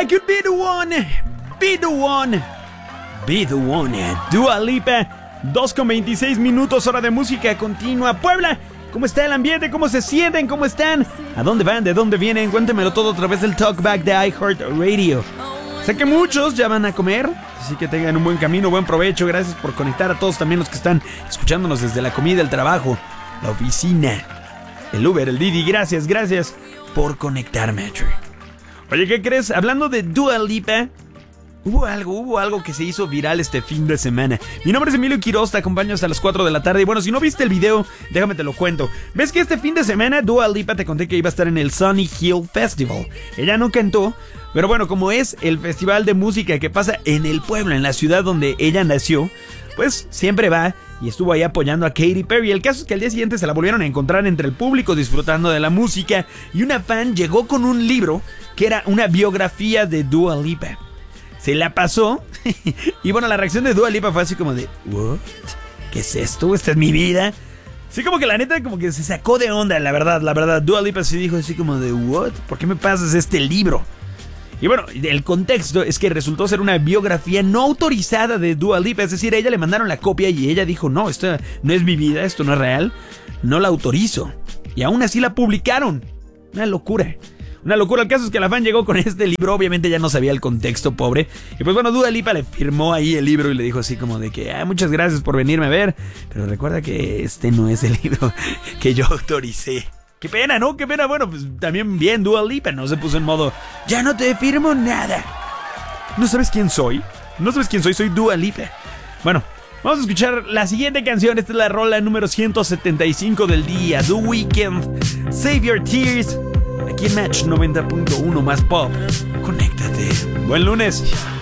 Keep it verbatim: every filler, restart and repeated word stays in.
I could be the one, be the one, be the one. Dua Lipa, dos con veintiséis minutos, hora de música continua. Puebla, ¿cómo está el ambiente? ¿Cómo se sienten? ¿Cómo están? ¿A dónde van? ¿De dónde vienen? Cuéntemelo todo a través del Talkback de iHeartRadio. Sé que muchos ya van a comer, así que tengan un buen camino, buen provecho. Gracias por conectar a todos también los que están escuchándonos desde la comida, el trabajo, la oficina, el Uber, el Didi. Gracias, gracias por conectarme. Oye, ¿qué crees? Hablando de Dua Lipa, hubo algo, hubo algo que se hizo viral este fin de semana. Mi nombre es Emilio Quiroz, te acompaño hasta las cuatro de la tarde. Y bueno, si no viste el video, déjame te lo cuento. ¿Ves que este fin de semana Dua Lipa te conté que iba a estar en el Sunny Hill Festival? Ella no cantó, pero bueno, como es el festival de música que pasa en el pueblo, en la ciudad donde ella nació, pues siempre va y estuvo ahí apoyando a Katy Perry. El caso es que al día siguiente se la volvieron a encontrar entre el público disfrutando de la música, y una fan llegó con un libro que era una biografía de Dua Lipa. Se la pasó y bueno, la reacción de Dua Lipa fue así como de ¿what? ¿Qué es esto? ¿Esta es mi vida? Sí, como que la neta como que se sacó de onda, la verdad, la verdad. Dua Lipa sí dijo así como de ¿what? ¿Por qué me pasas este libro? Y bueno, el contexto es que resultó ser una biografía no autorizada de Dua Lipa. Es decir, a ella le mandaron la copia y ella dijo no, esto no es mi vida, esto no es real, no la autorizo. Y aún así la publicaron. Una locura. Una locura. El caso es que la fan llegó con este libro. Obviamente ya no sabía el contexto, pobre. Y pues bueno, Dua Lipa le firmó ahí el libro y le dijo así como de que ah, muchas gracias por venirme a ver, pero recuerda que este no es el libro que yo autoricé. Qué pena, ¿no? Qué pena. Bueno, pues también bien Dua Lipa no se puso en modo ya no te firmo nada. ¿No sabes quién soy? ¿No sabes quién soy? Soy Dua Lipa. Bueno, vamos a escuchar la siguiente canción. Esta es la rola número ciento setenta y cinco del día. The Weeknd, Save Your Tears. Aquí en Match noventa punto uno más pop. Conéctate. Buen lunes.